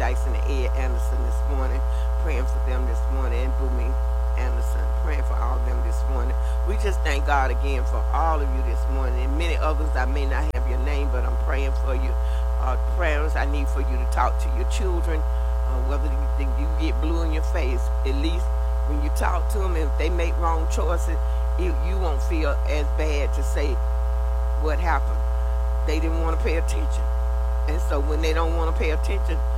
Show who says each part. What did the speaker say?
Speaker 1: Dyson and Ed Anderson this morning, praying for them this morning, and Boomy Anderson, praying for all of them this morning. We just thank God again for all of you this morning, and many others I may not have your name, but I'm praying for you. Prayers I need for you to talk to your children, whether you think you get blue in your face, at least when you talk to them, if they make wrong choices, you won't feel as bad to say what happened. They didn't want to pay attention. And so when they don't want to pay attention,